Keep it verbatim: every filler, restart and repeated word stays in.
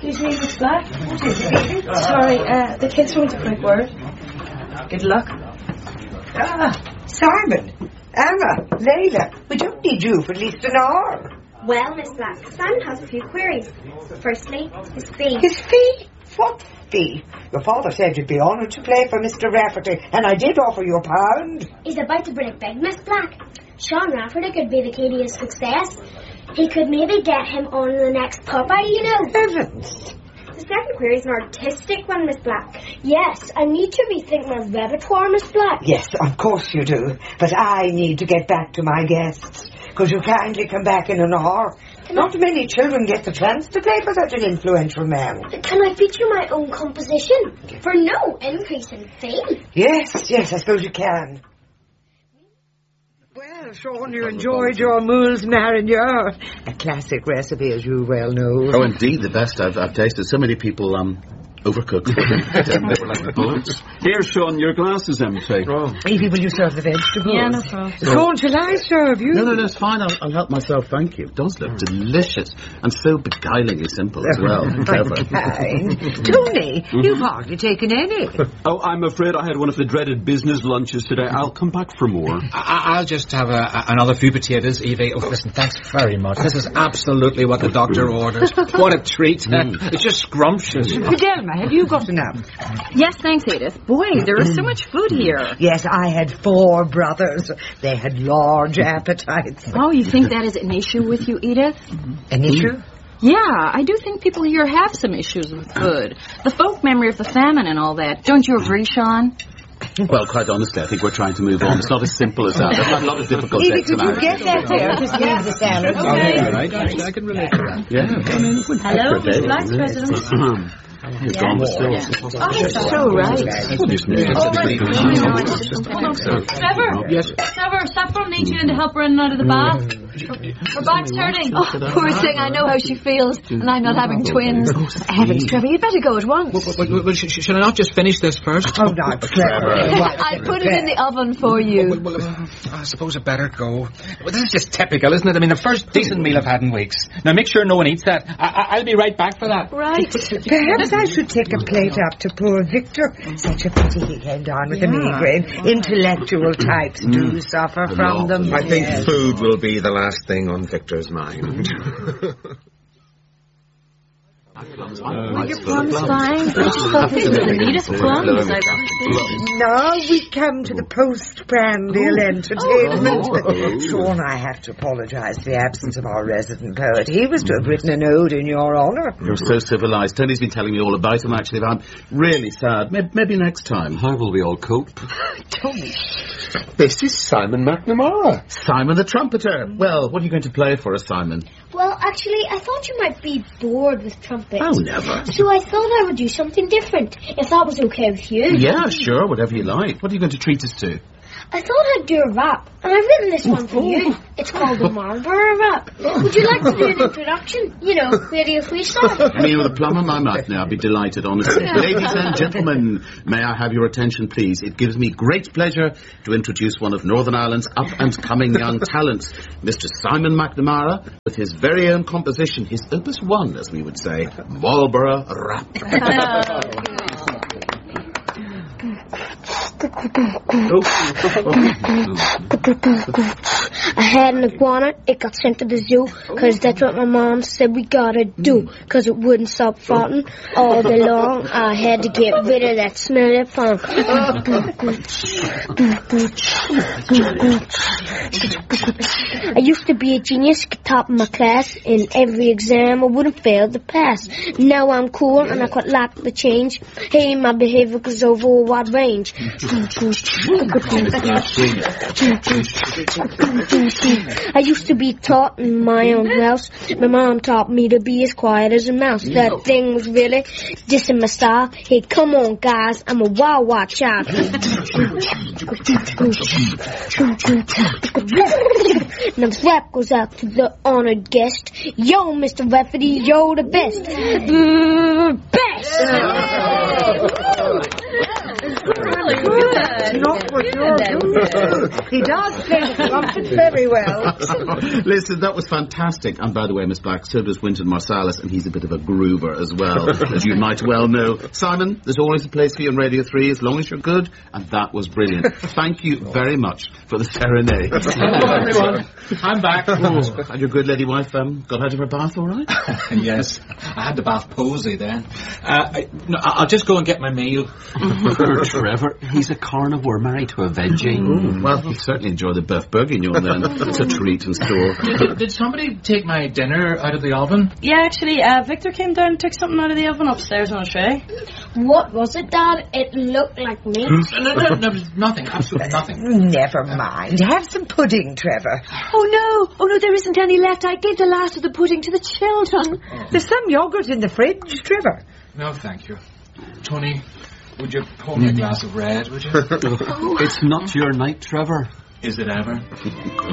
Excuse me, Miss Black. Sorry, uh, the kids want a quick word. Good luck. Ah, Simon, Anna, Layla, we don't need you for at least an hour. Well, Miss Black, Simon has a few queries. Firstly, his fee. His fee? What fee? Your father said you'd be honoured to play for Mister Rafferty, and I did offer you a pound. He's about to bring it big, Miss Black. Sean Rafferty could be the key to his success. He could maybe get him on the next Popeye, you know. Heavens. The second query is an artistic one, Miss Black. Yes, I need to rethink my repertoire, Miss Black. Yes, of course you do. But I need to get back to my guests. Could you kindly come back in an hour? Can Not I... many children get the chance to play for such an influential man. Can I feature my own composition for no increase in fee? Yes, yes, I suppose you can. Well, Sean, you enjoyed your moules marinière. A classic recipe, as you well know. Oh, indeed, the best I've, I've tasted. So many people um, overcooked for them. They were like the bullets. Here, Sean, your glass is empty. Oh. Evie, will you serve the vegetables? Yeah, no problem. Sean, shall I serve you? No, no, no, it's fine. I'll, I'll help myself, thank you. It does look delicious. And so beguilingly simple as well. Clever. Kind. Tony, you've hardly taken any. Oh, I'm afraid I had one of the dreaded business lunches today. I'll come back for more. I- I'll just have a, a, another few potatoes, Evie. Oh, listen, thanks very much. This is absolutely what the doctor orders. What a treat. Mm. It's just scrumptious. Fidelma, have you got enough? Yes, thanks, Edith. Boy, there is so much food here. Yes, I had four brothers. They had large appetites. Oh, you think that is an issue with you, Edith? An issue? Yeah, I do think people here have some issues with food. The folk memory of the famine and all that. Don't you agree, Sean? Well, quite honestly, I think we're trying to move on. It's not as simple as that. There's not a lot of difficult Evie, things could you get that there? Just leave the salad. Okay. All right, I, I can relate to that. Yeah. Hello, Miss Black's president. You've gone the still. Oh, that's so right. Trevor? Yes? Trevor, Saffron needs you in to help her in and out of the bath. Her back's hurting. Oh, poor thing, I know how she feels, and I'm not having twins. Heavens, Trevor, you'd better go at once. Well, well, well, sh- sh- should I not just finish this first? Oh, no, Trevor. I put it in the oven for you. Well, well, uh, I suppose I better go. Well, this is just typical, isn't it? I mean, the first decent meal I've had in weeks. Now, make sure no one eats that. I- I- I'll be right back for that. Right. Perhaps I should take a plate up to poor Victor. Such a pity he came down with a migraine. Intellectual types do suffer from them. I think food will be the last thing on Victor's mind. Well, your plum's fine. I just thought this was the neatest plums I've ever seen. Now we come to the post-prandial entertainment. Oh. Sean, I have to apologise for the absence of our resident poet. He was to have written an ode in your honour. You're so civilised. Tony's been telling me all about him, actually, but I'm really sad. Maybe, maybe next time. How will we all cope? Tony. This is Simon McNamara. Simon the trumpeter. Well, what are you going to play for us, Simon? Well, actually, I thought you might be bored with trumpets. Oh, never. So I thought I would do something different, if that was okay with you. Yeah, sure, whatever you like. What are you going to treat us to? I thought I'd do a rap, and I've written this one for you. It's called the Marlborough Rap. Would you like to do an introduction? You know, radio freestyle. Me with a plum in my mouth now, I'd be delighted, honestly. Ladies and gentlemen, may I have your attention, please? It gives me great pleasure to introduce one of Northern Ireland's up-and-coming young talents, Mister Simon McNamara, with his very own composition, his opus one, as we would say, Marlborough Rap. I had an iguana, it got sent to the zoo, cause that's what my mom said we gotta do, cause it wouldn't stop farting all day long. I had to get rid of that smelly funk. I used to be a genius, top of my class, in every exam I wouldn't fail to pass. Now I'm cool and I quite like the change. Hey, my behavior goes over a wide range. I used to be taught in my own house. My mom taught me to be as quiet as a mouse. That thing was really dissing my style. Hey, come on, guys, I'm a wild, wild child. Now this rap goes out to the honored guest. Yo, Mister Rafferty, you're the best. Best! Really good. Not what you're doing. He does play the trumpet very well. Listen, that was fantastic. And by the way, Miss Black, so does Wynton Marsalis, and he's a bit of a groover as well, as you might well know. Simon, there's always a place for you on Radio three, as long as you're good, and that was brilliant. Thank you very much for the serenade. Hello, everyone. I'm back. Oh, and your good lady wife um, got out of her bath all right? Yes, I had the bath posy then. Uh, I, no, I'll just go and get my meal. Poor Trevor, he's a carnivore married to a veggie. Mm. Well, he'll certainly enjoy the bœuf bourguignon then. It's a treat in store. Did, did, did somebody take my dinner out of the oven? Yeah, actually, uh, Victor came down and took something out of the oven upstairs on a tray. What was it, Dad? It looked like meat. no, no, no, nothing, absolutely nothing. Never mind. Have some pudding, Trevor. Oh, no. Oh, no, there isn't any left. I gave the last of the pudding to the children. Oh. There's some yogurt in the fridge, Trevor. No, thank you. Tony, would you pour me a glass of red, would you? It's not your night, Trevor. Is it ever?